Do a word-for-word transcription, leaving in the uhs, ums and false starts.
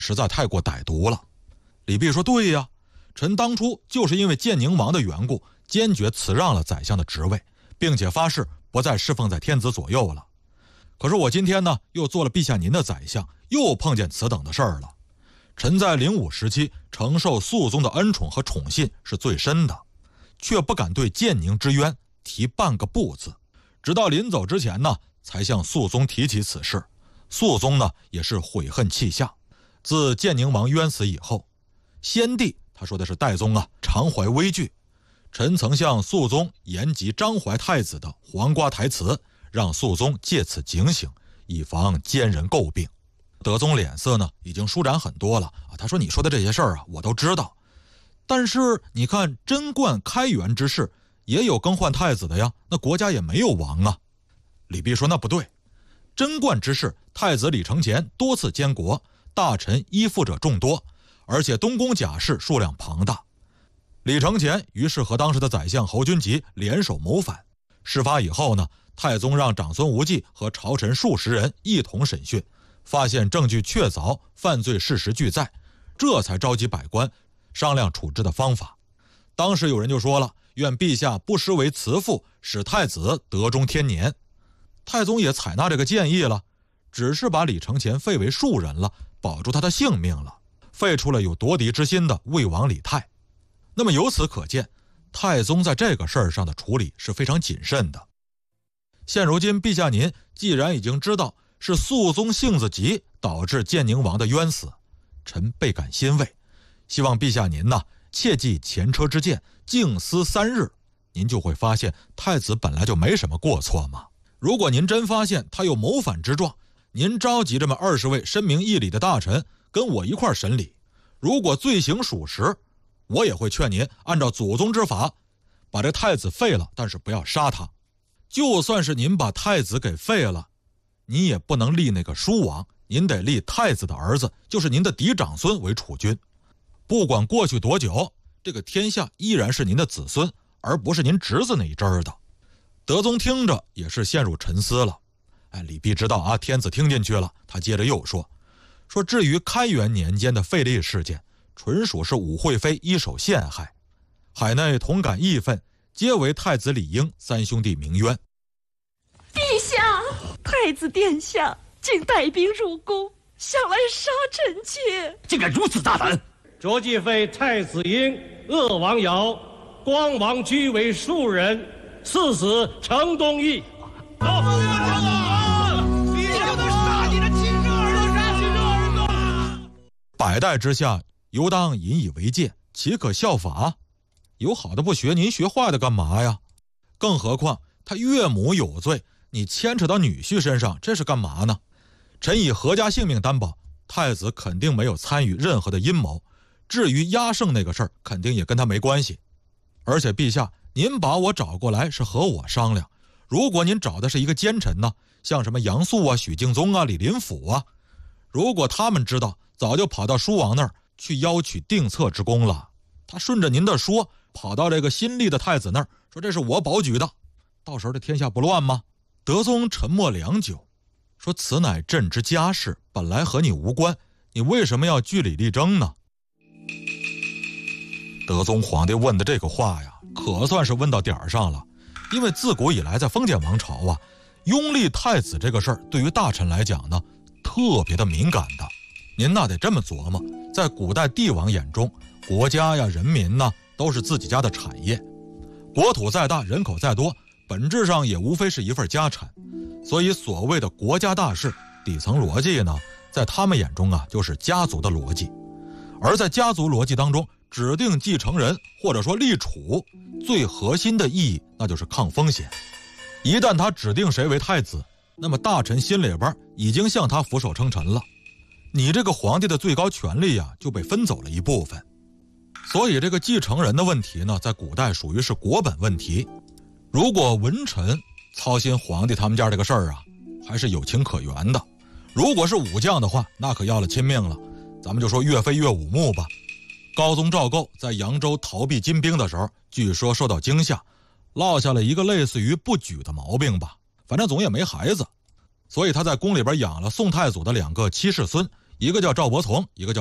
实在太过歹毒了。李泌说，对呀，臣当初就是因为建宁王的缘故，坚决辞让了宰相的职位，并且发誓不再侍奉在天子左右了。可是我今天呢，又做了陛下您的宰相，又碰见此等的事儿了。臣在灵武时期承受肃宗的恩宠和宠信是最深的，却不敢对建宁之冤提半个不字，直到临走之前呢，才向肃宗提起此事。肃宗呢，也是悔恨泣下。自建宁王冤死以后，先帝，他说的是代宗啊，常怀危惧。臣曾向肃宗言及张怀太子的黄瓜台词，让肃宗借此警醒，以防奸人诟病。德宗脸色呢已经舒展很多了啊，他说，你说的这些事儿啊，我都知道。但是你看贞观开元之事，也有更换太子的呀，那国家也没有亡啊。李泌说，那不对，贞观之事，太子李承乾多次监国，大臣依附者众多，而且东宫甲士数量庞大。李承乾于是和当时的宰相侯君集联手谋反。事发以后呢，太宗让长孙无忌和朝臣数十人一同审讯，发现证据确凿，犯罪事实俱在，这才召集百官商量处置的方法。当时有人就说了，愿陛下不失为慈父，使太子德中天年。太宗也采纳这个建议了，只是把李承乾废为庶人了，保住他的性命了，废除了有夺嫡之心的魏王李泰。那么由此可见，太宗在这个事儿上的处理是非常谨慎的。现如今陛下您既然已经知道是肃宗性子急导致建宁王的冤死，臣倍感欣慰，希望陛下您呢切记前车之鉴，静思三日，您就会发现太子本来就没什么过错嘛。如果您真发现他有谋反之状，您召集这么二十位深明义理的大臣跟我一块审理，如果罪行属实，我也会劝您按照祖宗之法把这太子废了，但是不要杀他。就算是您把太子给废了，您也不能立那个叔王，您得立太子的儿子，就是您的嫡长孙为储君。不管过去多久，这个天下依然是您的子孙，而不是您侄子那一支儿的。德宗听着也是陷入沉思了。哎，李泌知道啊，天子听进去了，他接着又说说至于开元年间的废立事件，纯属是武惠妃一手陷害，海内同感义愤，皆为太子李英三兄弟鸣冤。 陛下，太子殿下竟带兵入宫，想来杀臣妾， 竟敢如此大胆！ 着即废太子英、鄂王尧、光王居为庶人，赐死程东义。 百代之下，犹当引以为戒，岂可效法？有好的不学，您学坏的干嘛呀？更何况他岳母有罪，你牵扯到女婿身上，这是干嘛呢？臣以何家性命担保，太子肯定没有参与任何的阴谋。至于压胜那个事儿，肯定也跟他没关系。而且陛下，您把我找过来是和我商量，如果您找的是一个奸臣呢，像什么杨素啊、许敬宗啊、李林甫啊，如果他们知道，早就跑到叔王那儿去邀取定策之功了。他顺着您的说，跑到这个新立的太子那儿，说这是我保举的，到时候这天下不乱吗？德宗沉默良久，说此乃朕之家事，本来和你无关，你为什么要据理力争呢？德宗皇帝问的这个话呀，可算是问到点儿上了。因为自古以来在封建王朝啊，拥立太子这个事儿对于大臣来讲呢，特别的敏感的。您那得这么琢磨，在古代帝王眼中，国家呀、人民呢，都是自己家的产业。国土再大，人口再多，本质上也无非是一份家产。所以所谓的国家大事，底层逻辑呢，在他们眼中啊，就是家族的逻辑。而在家族逻辑当中，指定继承人或者说立储，最核心的意义那就是抗风险。一旦他指定谁为太子，那么大臣心里边已经向他俯首称臣了，你这个皇帝的最高权力啊就被分走了一部分。所以这个继承人的问题呢，在古代属于是国本问题。如果文臣操心皇帝他们家这个事儿啊，还是有情可原的。如果是武将的话，那可要了亲命了。咱们就说岳飞岳武穆吧，高宗赵构在扬州逃避金兵的时候，据说受到惊吓，落下了一个类似于不举的毛病吧，反正总也没孩子，所以他在宫里边养了宋太祖的两个七世孙， 一个叫赵伯从，一个叫